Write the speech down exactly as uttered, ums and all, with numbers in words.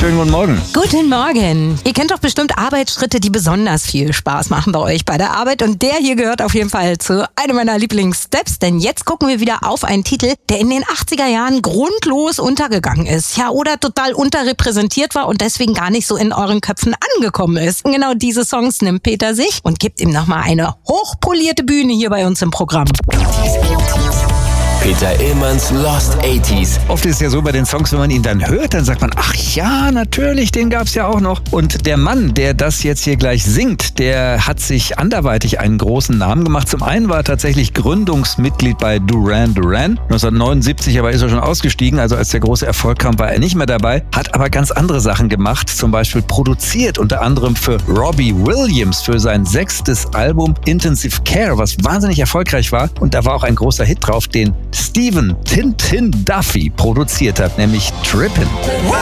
schönen guten Morgen. Guten Morgen. Ihr kennt doch bestimmt Arbeitsschritte, die besonders viel Spaß machen bei euch bei der Arbeit. Und der hier gehört auf jeden Fall zu einem meiner Lieblingssteps. Denn jetzt gucken wir wieder auf einen Titel, der in den achtziger Jahren grundlos untergegangen ist. Ja, oder total unterrepräsentiert war und deswegen gar nicht so in euren Köpfen angekommen ist. Und genau diese Songs nimmt Peter sich und gibt ihm nochmal eine hochpolierte Bühne hier bei uns im Programm. Peter Illmanns Lost achtziger. Oft ist es ja so bei den Songs, wenn man ihn dann hört, dann sagt man, ach ja, natürlich, den gab's ja auch noch. Und der Mann, der das jetzt hier gleich singt, der hat sich anderweitig einen großen Namen gemacht. Zum einen war er tatsächlich Gründungsmitglied bei Duran Duran. neunzehnhundertneunundsiebzig aber ist er schon ausgestiegen, also als der große Erfolg kam, war er nicht mehr dabei. Hat aber ganz andere Sachen gemacht, zum Beispiel produziert, unter anderem für Robbie Williams, für sein sechstes Album Intensive Care, was wahnsinnig erfolgreich war. Und da war auch ein großer Hit drauf, den Stephen Tintin Duffy produziert hat, nämlich Trippin'. Wow,